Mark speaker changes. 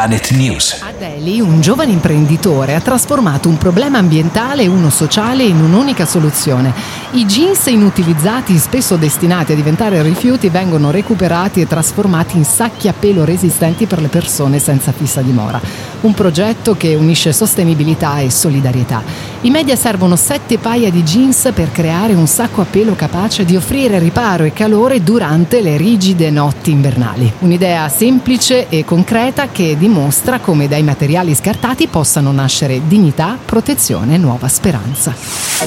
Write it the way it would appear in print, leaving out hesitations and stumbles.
Speaker 1: Planet News.
Speaker 2: A Delhi, un giovane imprenditore ha trasformato un problema ambientale e uno sociale in un'unica soluzione. I jeans inutilizzati, spesso destinati a diventare rifiuti, vengono recuperati e trasformati in sacchi a pelo resistenti per le persone senza fissa dimora. Un progetto che unisce sostenibilità e solidarietà. I media servono 7 paia di jeans per creare un sacco a pelo capace di offrire riparo e calore durante le rigide notti invernali. Un'idea semplice e concreta che dimostra come dai materiali scartati possano nascere dignità, protezione e nuova speranza.